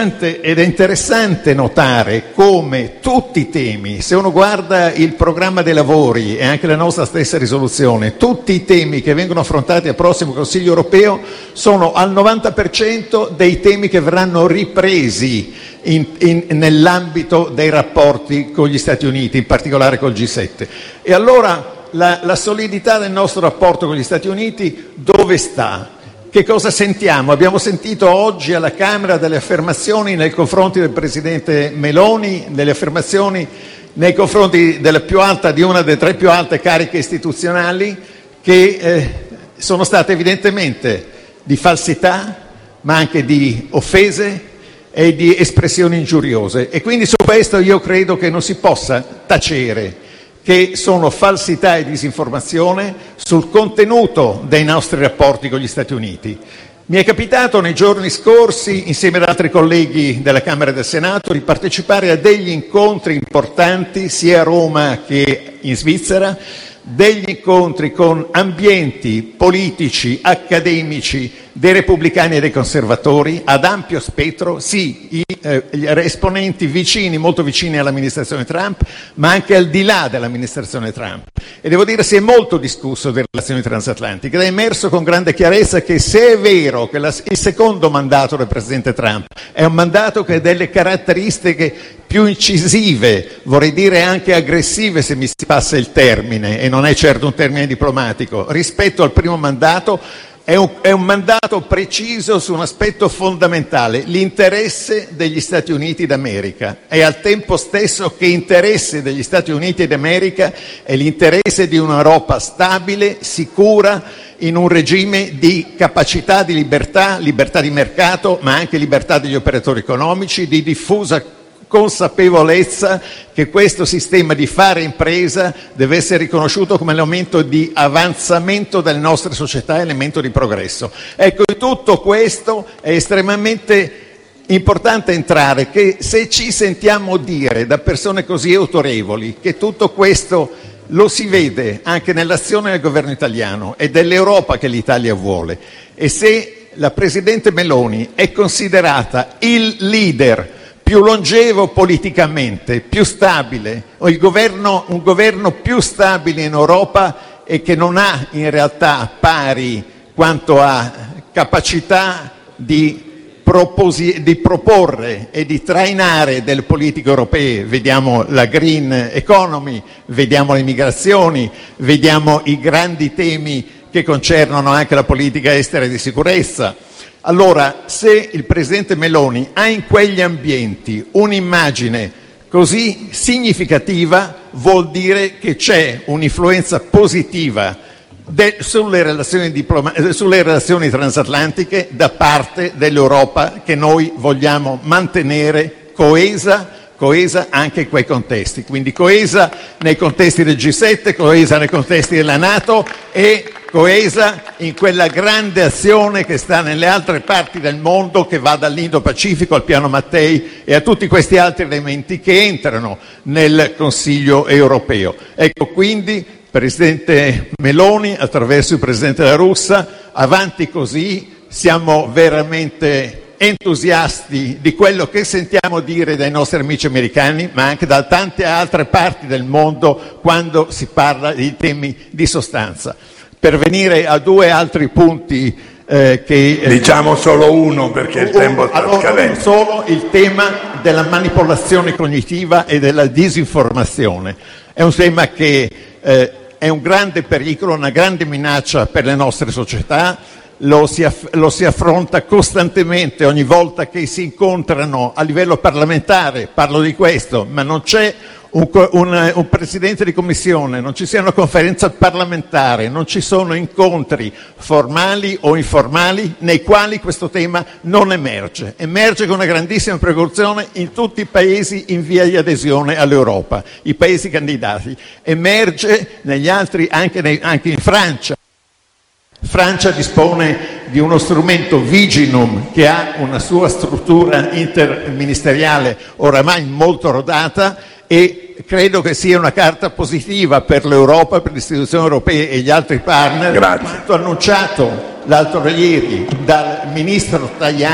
interessante notare come tutti i temi, se uno guarda il programma dei lavori e anche la nostra stessa risoluzione, tutti i temi che vengono affrontati al prossimo Consiglio europeo sono al 90% dei temi che verranno ripresi nell'ambito dei rapporti con gli Stati Uniti, in particolare col G7. E allora la solidità del nostro rapporto con gli Stati Uniti dove sta? Che cosa sentiamo? Abbiamo sentito oggi alla Camera delle affermazioni nei confronti del Presidente Meloni, delle affermazioni nei confronti di una delle tre più alte cariche istituzionali che sono state evidentemente di falsità, ma anche di offese e di espressioni ingiuriose. E quindi su questo io credo che non si possa tacere che sono falsità e disinformazione sul contenuto dei nostri rapporti con gli Stati Uniti. Mi è capitato nei giorni scorsi, insieme ad altri colleghi della Camera e del Senato, di partecipare a degli incontri importanti sia a Roma che in Svizzera, degli incontri con ambienti politici, accademici, dei repubblicani e dei conservatori, ad ampio spettro, sì, gli esponenti vicini, molto vicini all'amministrazione Trump, ma anche al di là dell'amministrazione Trump. E devo dire si è molto discusso delle relazioni transatlantiche ed è emerso con grande chiarezza che se è vero che il secondo mandato del Presidente Trump è un mandato che ha delle caratteristiche più incisive, vorrei dire anche aggressive se mi si passa il termine, e non è certo un termine diplomatico, rispetto al primo mandato, è un mandato preciso su un aspetto fondamentale, l'interesse degli Stati Uniti d'America. E al tempo stesso che interesse degli Stati Uniti d'America è l'interesse di un'Europa stabile, sicura, in un regime di capacità di libertà di mercato, ma anche libertà degli operatori economici, di diffusa consapevolezza che questo sistema di fare impresa deve essere riconosciuto come elemento di avanzamento delle nostre società, elemento di progresso. Ecco, in tutto questo è estremamente importante entrare, che se ci sentiamo dire da persone così autorevoli che tutto questo lo si vede anche nell'azione del governo italiano e dell'Europa che l'Italia vuole, e se la Presidente Meloni è considerata il leader più longevo politicamente, più stabile, o un governo più stabile in Europa e che non ha in realtà pari quanto a capacità di proporre e di trainare delle politiche europee. Vediamo la green economy, vediamo le migrazioni, vediamo i grandi temi che concernono anche la politica estera e di sicurezza. Allora, se il Presidente Meloni ha in quegli ambienti un'immagine così significativa, vuol dire che c'è un'influenza positiva sulle relazioni transatlantiche da parte dell'Europa che noi vogliamo mantenere coesa anche in quei contesti, quindi coesa nei contesti del G7, coesa nei contesti della NATO e coesa in quella grande azione che sta nelle altre parti del mondo, che va dall'Indo-Pacifico al piano Mattei e a tutti questi altri elementi che entrano nel Consiglio europeo. Ecco, quindi, Presidente Meloni, attraverso il Presidente La Russa, avanti così, siamo veramente entusiasti di quello che sentiamo dire dai nostri amici americani, ma anche da tante altre parti del mondo quando si parla di temi di sostanza. Per venire a due altri punti diciamo solo uno perché il tempo sta scadendo. Solo il tema della manipolazione cognitiva e della disinformazione. È un tema che è un grande pericolo, una grande minaccia per le nostre società. Lo si affronta costantemente ogni volta che si incontrano a livello parlamentare, parlo di questo, ma non c'è un presidente di commissione, non ci sia una conferenza parlamentare, non ci sono incontri formali o informali nei quali questo tema non emerge. Emerge con una grandissima precauzione in tutti i paesi in via di adesione all'Europa, i paesi candidati. Emerge negli altri, anche in Francia. Francia dispone di uno strumento Viginum che ha una sua struttura interministeriale oramai molto rodata e credo che sia una carta positiva per l'Europa, per le istituzioni europee e gli altri partner. Quanto annunciato l'altro ieri dal ministro Tajani